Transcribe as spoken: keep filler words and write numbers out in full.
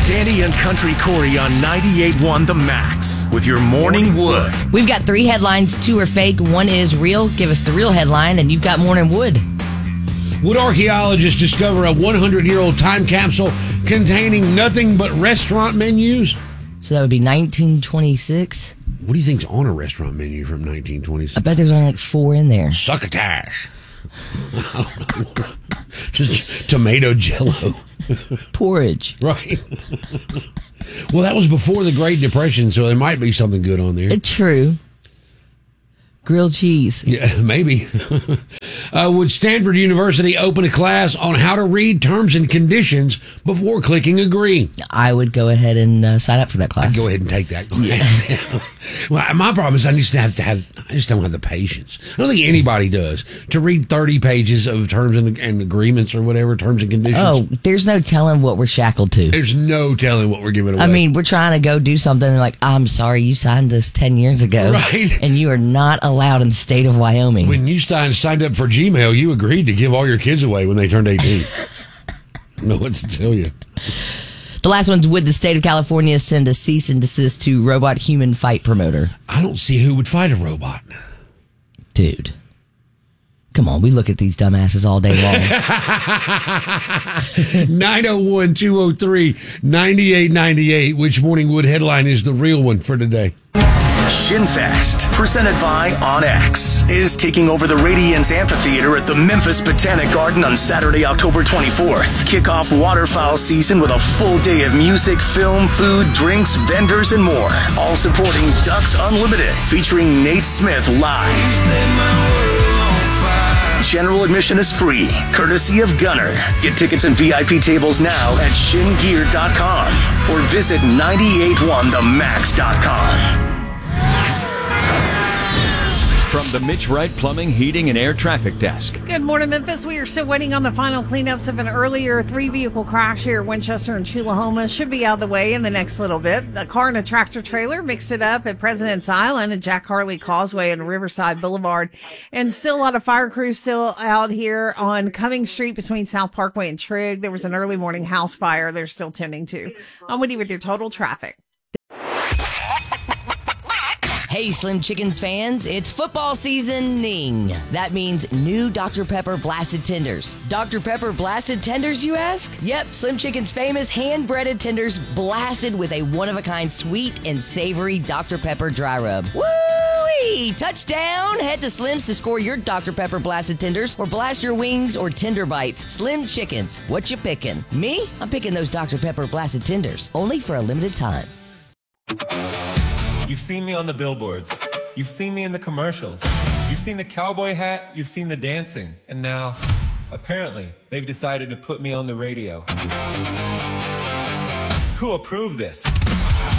Danny and Country Corey on ninety-eight point one The Max with your Morning Wood. We've got three headlines. Two are fake. One is real. Give us the real headline, and you've got Morning Wood. Would archaeologists discover a hundred-year-old time capsule containing nothing but restaurant menus? So that would be nineteen twenty-six. What do you think's on a restaurant menu from nineteen twenty-six? I bet there's only like four in there. Succotash. I don't know. Just tomato jello. Porridge. Right. Well, that was before the Great Depression, so there might be something good on there. True. Grilled cheese. Yeah, maybe. uh, would Stanford University open a class on how to read terms and conditions before clicking agree? I would go ahead and uh, sign up for that class. I'd go ahead and take that class. Yeah. Well, my problem is I just have to have. I just don't have the patience. I don't think anybody does to read thirty pages of terms and, and agreements or whatever, terms and conditions. Oh, there's no telling what we're shackled to. There's no telling what we're giving away. I mean, we're trying to go do something and like, I'm sorry, you signed this ten years ago. Right. And you are not allowed in the state of Wyoming. When you signed, signed up for Gmail, you agreed to give all your kids away when they turned eighteen. I don't know what to tell you. The last one's, would the state of California send a cease and desist to robot human fight promoter? I don't see who would fight a robot. Dude. Come on, we look at these dumbasses all day long. nine oh one, two oh three, nine eight nine eight. Which Morning Wood headline is the real one for today? Shinfest, presented by OnX, is taking over the Radiance Amphitheater at the Memphis Botanic Garden on Saturday, October twenty-fourth. Kick off waterfowl season with a full day of music, film, food, drinks, vendors, and more. All supporting Ducks Unlimited, featuring Nate Smith live. General admission is free, courtesy of Gunner. Get tickets and V I P tables now at shin gear dot com or visit nine eight one the max dot com. From the Mitch Wright Plumbing, Heating, and Air Traffic Desk. Good morning, Memphis. We are still waiting on the final cleanups of an earlier three-vehicle crash here at Winchester and Chulahoma. Should be out of the way in the next little bit. A car and a tractor trailer mixed it up at President's Island and Jack Harley Causeway and Riverside Boulevard. And still a lot of fire crews still out here on Cummings Street between South Parkway and Trigg. There was an early morning house fire they're still tending to. I'm with you with your total traffic. Hey, Slim Chickens fans, it's football seasoning. That means new Doctor Pepper Blasted Tenders. Doctor Pepper Blasted Tenders, you ask? Yep, Slim Chicken's famous hand-breaded tenders blasted with a one-of-a-kind sweet and savory Doctor Pepper dry rub. Woo-wee! Touchdown! Head to Slim's to score your Doctor Pepper Blasted Tenders or blast your wings or tender bites. Slim Chickens, what you picking? Me? I'm picking those Doctor Pepper Blasted Tenders, only for a limited time. You've seen me on the billboards. You've seen me in the commercials. You've seen the cowboy hat. You've seen the dancing. And now, apparently, they've decided to put me on the radio. Who approved this?